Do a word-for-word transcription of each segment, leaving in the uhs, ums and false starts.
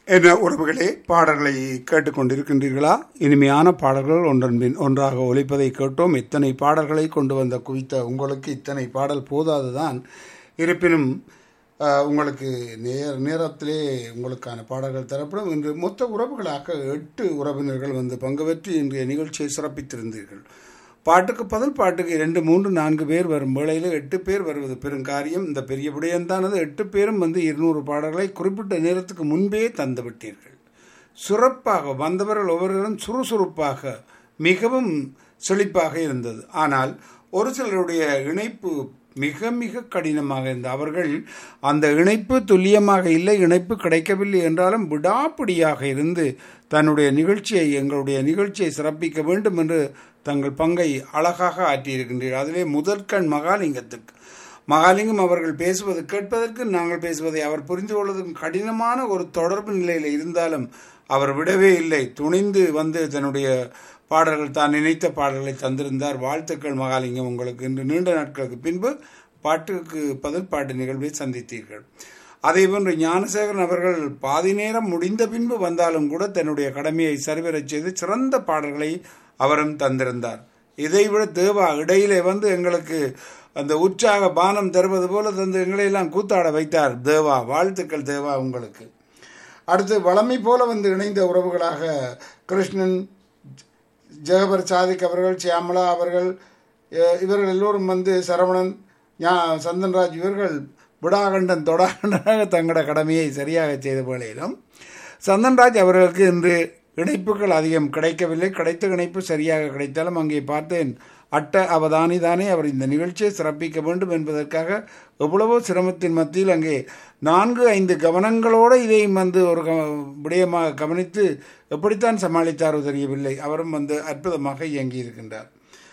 என்ன உறவுகளே, பாடல்களை கேட்டுக்கொண்டிருக்கின்றீர்களா? இனிமையான பாடல்கள் ஒன்றன் பின் ஒன்றாக ஒலிப்பதை கேட்டோம். இத்தனை பாடல்களை கொண்டு வந்த குவித்த உங்களுக்கு இத்தனை பாடல் போதாதுதான். இருப்பினும் உங்களுக்கு நேர நேரத்திலே உங்களுக்கான பாடல்கள் தரப்படும். இன்று மொத்த உறவுகளாக எட்டு உறவினர்கள் வந்து பங்கு பெற்று இன்றைய நிகழ்ச்சியை சிறப்பித்திருந்தீர்கள். பாட்டுக்கு பதில் பாட்டுக்கு இரண்டு மூன்று நான்கு பேர் வரும் வேளையில் எட்டு பேர் வருவது பெருங்காரியம். இந்த பெரிய விடயந்தானது. எட்டு பேரும் வந்து இருநூறு பாடல்களை குறிப்பிட்ட நேரத்துக்கு முன்பே தந்து விட்டீர்கள். சிறப்பாக வந்தவர்கள் ஒவ்வொருவரும் சுறுசுறுப்பாக மிகவும் செழிப்பாக இருந்தது. ஆனால் ஒரு சிலருடைய இணைப்பு மிக மிக கடினமாக இருந்தது. அவர்கள் அந்த இணைப்பு துல்லியமாக இல்லை, இணைப்பு கிடைக்கவில்லை என்றாலும் விடாப்பிடியாக இருந்து தன்னுடைய நிகழ்ச்சியை எங்களுடைய நிகழ்ச்சியை சிறப்பிக்க வேண்டும் என்று தங்கள் பங்கை அழகாக ஆற்றியிருக்கின்றீர்கள். அதிலே முதற்கண் மகாலிங்கத்துக்கு மகாலிங்கம் அவர்கள் பேசுவது கேட்பதற்கு, நாங்கள் பேசுவதை அவர் புரிந்து கொள்வதற்கு கடினமான ஒரு தொடர்பு நிலையில் இருந்தாலும் அவர் விடவே இல்லை. துணிந்து வந்து தன்னுடைய பாடல்கள் தான் நினைத்த பாடல்களை தந்திருந்தார். வாழ்த்துக்கள் மகாலிங்கம் உங்களுக்கு. இன்று நீண்ட நாட்களுக்கு பின்பு பாட்டுக்கு பதில் பாட்டு நிகழ்வை சந்தித்தீர்கள். அதே போன்று ஞானசேகரன் அவர்கள் பாதி நேரம் முடிந்த பின்பு வந்தாலும் கூட தன்னுடைய கடமையை சரிவரச் செய்து சிறந்த பாடல்களை அவரும் தந்திருந்தார். இதைவிட தேவா இடையிலே வந்து எங்களுக்கு அந்த உற்சாக பானம் தருவது போல தந்து எங்களையெல்லாம் கூத்தாட வைத்தார் தேவா. வாழ்த்துக்கள் தேவா உங்களுக்கு. அடுத்து வளமை போல வந்து இணைந்த உறவுகளாக கிருஷ்ணன், ஜெகபர் சாதிக் அவர்கள், சியாமலா அவர்கள், இவர்கள் எல்லோரும் வந்து சரவணன், ஞா சந்தன்ராஜ் இவர்கள் விடாகண்டன் தொடாகண்டனாக தங்களோட கடமையை சரியாக செய்த வேளையிலும் சந்தன்ராஜ் அவர்களுக்கு இன்று இணைப்புகள் அதிகம் கிடைக்கவில்லை. கிடைத்த இணைப்பு சரியாக கிடைத்தாலும் அங்கே பார்த்தேன் அட்ட அவதானி தானே அவர் இந்த நிகழ்ச்சியை சிறப்பிக்க வேண்டும் என்பதற்காக எவ்வளவோ சிரமத்தின் மத்தியில் அங்கே நான்கு ஐந்து கவனங்களோடு இதையும் வந்து ஒரு விடயமாக கவனித்து எப்படித்தான் சமாளித்தாரோ தெரியவில்லை. அவரும் வந்து அற்புதமாக இயங்கி இருக்கின்றார்.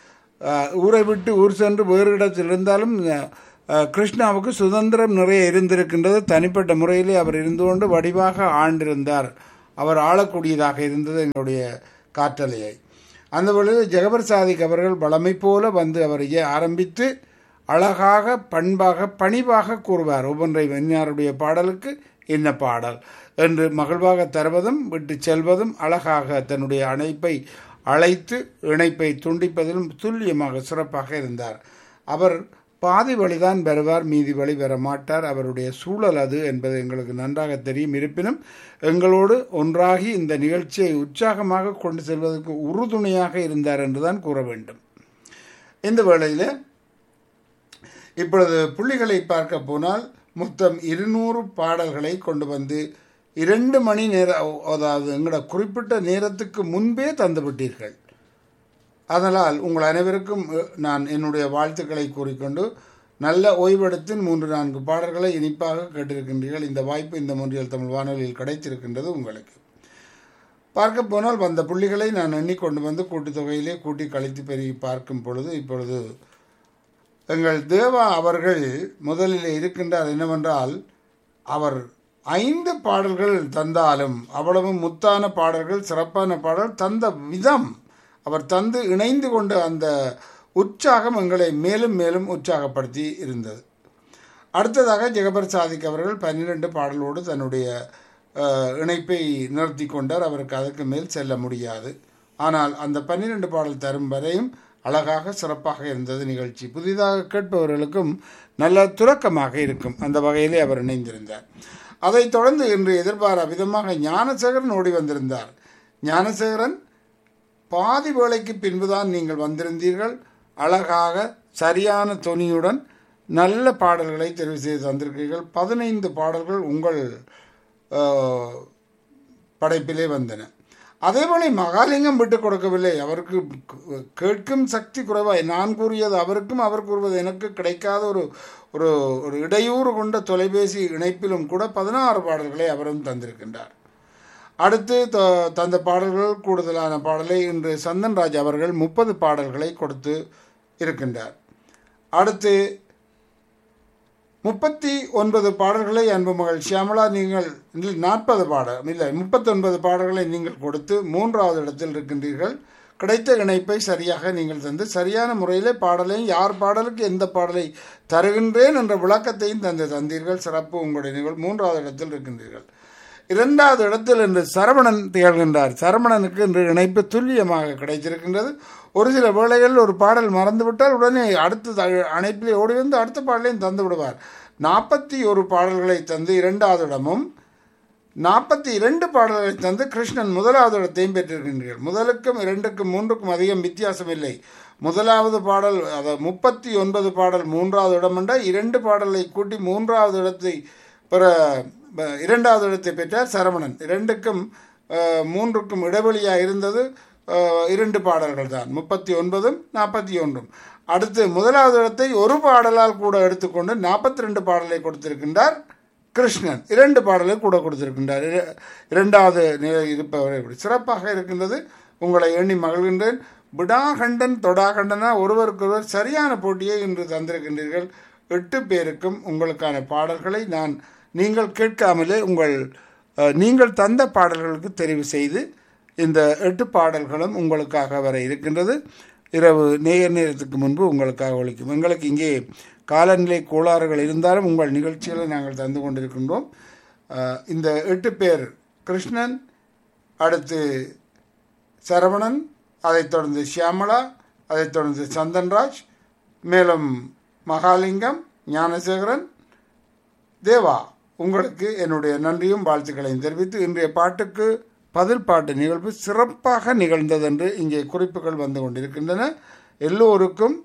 ஊரை விட்டு ஊர் சென்று வேறு இடத்தில் இருந்தாலும் கிருஷ்ணாவுக்கு சுதந்திரம் நிறைய இருந்திருக்கின்றது. தனிப்பட்ட முறையிலே அவர் இருந்து கொண்டு வடிவாக ஆண்டிருந்தார். அவர் ஆளக்கூடியதாக இருந்தது எங்களுடைய காற்றலையை. அந்த வழியில் ஜெகபர் சாதிக் அவர்கள் பலமை போல வந்து அவர் ஆரம்பித்து அழகாக பண்பாக பணிவாக கூறுவார். ஒவ்வொன்றை வெஞ்ஞாருடைய பாடலுக்கு என்ன பாடல் என்று மகிழ்வாக தருவதும் விட்டு செல்வதும் அழகாக தன்னுடைய அணைப்பை அழைத்து இணைப்பை துண்டிப்பதிலும் துல்லியமாக சிறப்பாக இருந்தார். அவர் பாதி வழிதான் வருவார், மீதி வழி வர மாட்டார். அவருடைய சூழல் அது என்பது எங்களுக்கு நன்றாக தெரியும். இருப்பினும் எங்களோடு ஒன்றாகி இந்த நிகழ்ச்சியை உற்சாகமாக கொண்டு செல்வதற்கு உறுதுணையாக இருந்தார் என்றுதான் கூற வேண்டும். இந்த வேளையில் இப்பொழுது புள்ளிகளை பார்க்க போனால் மொத்தம் இருநூறு பாடல்களை கொண்டு வந்து இரண்டு மணி நேரம், அதாவது எங்களோட குறிப்பிட்ட நேரத்துக்கு முன்பே தந்துவிட்டீர்கள். அதனால் உங்கள் அனைவருக்கும் நான் என்னுடைய வாழ்த்துக்களை கூறிக்கொண்டு நல்ல ஓய்வெடுத்து மூன்று நான்கு பாடல்களை இனிப்பாக கேட்டிருக்கின்றீர்கள். இந்த வாய்ப்பு இந்த மொன்றியல் தமிழ் வானொலியில் கிடைத்திருக்கின்றது உங்களுக்கு. பார்க்க போனால் வந்த புள்ளிகளை நான் எண்ணிக்கொண்டு வந்து கூட்டுத்தொகையிலே கூட்டி கழித்து பெருகி பார்க்கும் பொழுது இப்பொழுது எங்கள் தேவா அவர்கள் முதலில் இருக்கின்றார். என்னவென்றால் அவர் ஐந்து பாடல்கள் தந்தாலும் அவ்வளவு முத்தான பாடல்கள், சிறப்பான பாடல் தந்த விதம், அவர் தந்து இணைந்து கொண்ட அந்த உற்சாகம் எங்களை மேலும் மேலும் உற்சாகப்படுத்தி இருந்தது. அடுத்ததாக ஜெகபர் சாதிக் அவர்கள் பன்னிரண்டு பாடலோடு தன்னுடைய இணைப்பை நிறுத்தி கொண்டார். அவருக்கு அதற்கு மேல் செல்ல முடியாது. ஆனால் அந்த பன்னிரண்டு பாடல் தரும் வரையும் அழகாக சிறப்பாக இருந்தது நிகழ்ச்சி. புதிதாக கேட்பவர்களுக்கும் நல்ல துறக்கமாக இருக்கும். அந்த வகையிலே அவர் இணைந்திருந்தார். அதைத் தொடர்ந்து இன்று எதிர்பாரா விதமாக ஞானசேகரன் ஓடி வந்திருந்தார். ஞானசேகரன் பாதி வேளைக்கு பின்புதான் நீங்கள் வந்திருந்தீர்கள். அழகாக சரியான தொனியுடன் நல்ல பாடல்களை தெரிவு செய்து தந்திருக்கிறீர்கள். பதினைந்து பாடல்கள் உங்கள் படைப்பிலே வந்தன. அதேபோல மகாலிங்கம் விட்டுக் கொடுக்கவில்லை. அவருக்கு கேட்கும் சக்தி குறைவாய், நான் கூறியது அவருக்கும் அவர் கூறுவது எனக்கு கிடைக்காத ஒரு ஒரு ஒரு இடையூறு கொண்ட தொலைபேசி இணைப்பிலும் கூட பதினாறு பாடல்களை அவரும் தந்திருக்கின்றார். அடுத்து தந்த பாடல்கள் கூடுதலான பாடலை இன்று சந்தன்ராஜ் அவர்கள் முப்பது பாடல்களை கொடுத்து இருக்கின்றார். அடுத்து முப்பத்தி ஒன்பது பாடல்களை அன்பு மகள் ஷியாமலா நீங்கள் நாற்பது பாடல் இல்லை முப்பத்தி ஒன்பது பாடல்களை நீங்கள் கொடுத்து மூன்றாவது இடத்தில் இருக்கின்றீர்கள். கிடைத்த இணைப்பை சரியாக நீங்கள் தந்து சரியான முறையிலே பாடலையும் யார் பாடலுக்கு எந்த பாடலை தருகின்றேன் என்ற விளக்கத்தையும் தந்து தந்தீர்கள். சிறப்பு உங்களுடைய நீங்கள் மூன்றாவது இடத்தில் இருக்கின்றீர்கள். இரண்டாவது இடத்தில் இன்று சரவணன் திகழ்கின்றார். சரவணனுக்கு இன்று இணைப்பு துல்லியமாக கிடைத்திருக்கின்றது. ஒரு சில வேளைகளில் ஒரு பாடல் மறந்துவிட்டால் உடனே அடுத்த அணைப்பிலே ஓடி வந்து அடுத்த பாடலையும் தந்து விடுவார். நாற்பத்தி ஒரு பாடல்களை தந்து இரண்டாவது இடமும், நாற்பத்தி இரண்டு பாடல்களை தந்து கிருஷ்ணன் முதலாவது இடத்தையும் பெற்றிருக்கின்றீர்கள். முதலுக்கும் இரண்டுக்கும் மூன்றுக்கும் அதிகம் வித்தியாசம் இல்லை. முதலாவது பாடல் அதாவது முப்பத்தி ஒன்பது பாடல் மூன்றாவது இடம் என்ற இரண்டு பாடலை கூட்டி மூன்றாவது இடத்தை பெற இரண்டாவது இடத்தை பெற்றார் சரவணன். இரண்டுக்கும் மூன்றுக்கும் இடைவெளியாக இருந்தது இரண்டு பாடல்கள் தான், முப்பத்தி ஒன்பதும் நாற்பத்தி ஒன்றும். அடுத்து முதலாவது இடத்தை ஒரு பாடலால் கூட எடுத்துக்கொண்டு நாற்பத்தி ரெண்டு பாடலை கொடுத்திருக்கின்றார் கிருஷ்ணன். இரண்டு பாடலை கூட கொடுத்திருக்கின்றார். இரண்டாவது நிலை இருப்பவரை சிறப்பாக இருக்கின்றது. உங்களை எண்ணி மகிழ்கின்றேன். விடாகண்டன் தொடாகண்டனா ஒருவருக்கொருவர் சரியான போட்டியை இன்று தந்திருக்கின்றீர்கள். எட்டு பேருக்கும் உங்களுக்கான பாடல்களை நான் நீங்கள் கேட்காமலே உங்கள் நீங்கள் தந்த பாடல்களுக்கு தெரிவு செய்து இந்த எட்டு பாடல்களும் உங்களுக்காக வர இருக்கின்றது. இரவு நேயர் நேரத்துக்கு முன்பு உங்களுக்காக ஒழிக்கும். எங்களுக்கு இங்கே காலநிலை கோளாறுகள் இருந்தாலும் உங்கள் நிகழ்ச்சிகளை நாங்கள் தந்து கொண்டிருக்கின்றோம். இந்த எட்டு பேர் கிருஷ்ணன், அடுத்து சரவணன், அதைத் தொடர்ந்து ஷியாமளா, அதைத் தொடர்ந்து சந்தன்ராஜ், மேலும் மகாலிங்கம், ஞானசேகரன், தேவா. உங்களுக்கு என்னுடைய நன்றியும் வாழ்த்துக்களையும் தெரிவித்து இன்றைய பாட்டுக்கு பதில் பாட்டு நிகழ்வு சிறப்பாக நிகழ்ந்தது என்று இங்கே குறிப்புகள் வந்து கொண்டிருக்கின்றன. எல்லோருக்கும்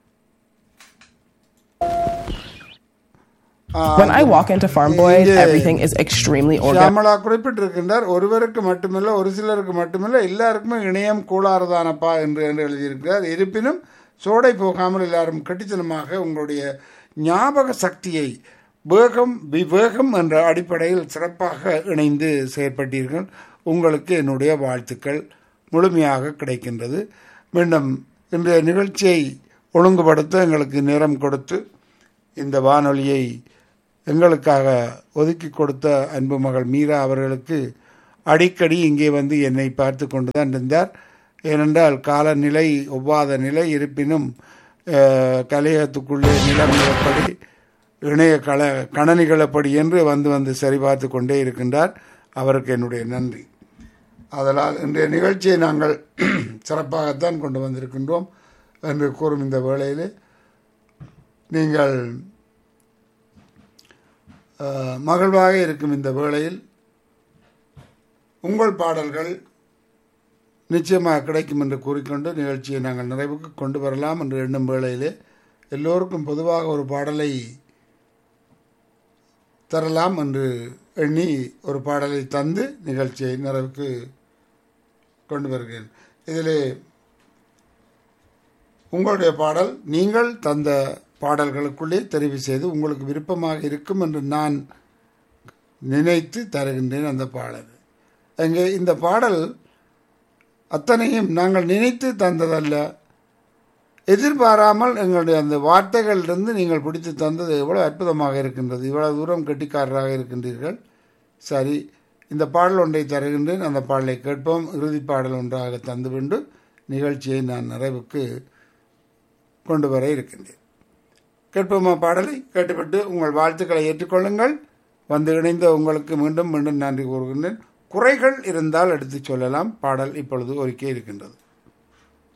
When I walk into Farm Boy, everything is extremely organized. Shyamala குறிப்பிட்டிருக்கின்றார். ஒருவருக்கு மட்டுமல்ல, ஒரு சிலருக்கு மட்டுமல்ல, எல்லாருக்குமே இணையம் கூளாறுதானப்பா என்று என்று எழுதியிருக்கிறார். இருப்பினும் சோடை போகாமல் எல்லாரும் கட்டித்தனமாக உங்களுடைய ஞாபக சக்தியை வேகம் விவேகம் என்ற அடிப்படையில் சிறப்பாக இணைந்து செயற்பட்டீர்கள். உங்களுக்கு என்னுடைய வாழ்த்துக்கள் முழுமையாக கிடைக்கின்றது. மீண்டும் இன்றைய நிகழ்ச்சியை ஒழுங்குபடுத்த எங்களுக்கு நேரம் கொடுத்து இந்த வானொலியை எங்களுக்காக ஒதுக்கி கொடுத்த அன்பு மகள் மீரா அவர்களுக்கு அடிக்கடி இங்கே வந்து என்னை பார்த்து கொண்டு தான் இருந்தார். ஏனென்றால் காலநிலை ஒவ்வாத நிலை, இருப்பினும் கலையகத்துக்குள்ளே நிலம் நிலப்படி இணைய கள கணனிகளப்படி என்று வந்து வந்து சரிபார்த்து கொண்டே இருக்கின்றார். அவருக்கு என்னுடைய நன்றி. அதனால் இன்றைய நிகழ்ச்சியை நாங்கள் சிறப்பாகத்தான் கொண்டு வந்திருக்கின்றோம் என்று கூறும் இந்த வேளையிலே நீங்கள் மகிழ்வாக இருக்கும் இந்த வேளையில் உங்கள் பாடல்கள் நிச்சயமாக கிடைக்கும் என்று கூறிக்கொண்டு நிகழ்ச்சியை நாங்கள் நிறைவுக்கு கொண்டு வரலாம் என்று எண்ணும் வேளையிலே எல்லோருக்கும் பொதுவாக ஒரு பாடலை தரலாம் என்று எண்ணி ஒரு பாடலை தந்து நிகழ்ச்சியை நிறைவுக்கு கொண்டு வருகிறேன். இதிலே உங்களுடைய பாடல் நீங்கள் தந்த பாடல்களுக்குள்ளே தெரிவு செய்து உங்களுக்கு விருப்பமாக இருக்கும் என்று நான் நினைத்து தருகின்றேன். அந்த பாடல் அங்கே இந்த பாடல் அத்தனையும் நாங்கள் நினைத்து தந்ததல்ல, எதிர்பாராமல் எங்களுடைய அந்த வார்த்தைகளிலிருந்து நீங்கள் பிடித்து தந்தது எவ்வளோ அற்புதமாக இருக்கின்றது. இவ்வளவு தூரம் கெட்டிக்காரராக இருக்கின்றீர்கள். சரி, இந்த பாடல் ஒன்றை தருகின்றேன். அந்த பாடலை கேட்போம். இறுதி பாடல் ஒன்றாக தந்துவிண்டு நிகழ்ச்சியை நான் நிறைவுக்கு கொண்டு வர இருக்கின்றேன். கேட்போமா பாடலை? கேட்டுவிட்டு உங்கள் வாழ்த்துக்களை ஏற்றுக்கொள்ளுங்கள். வந்து இணைந்த உங்களுக்கு மீண்டும் மீண்டும் நன்றி கூறுகின்றேன். குறைகள் இருந்தால் எடுத்து சொல்லலாம். பாடல் இப்பொழுது ஒருக்கே இருக்கின்றது.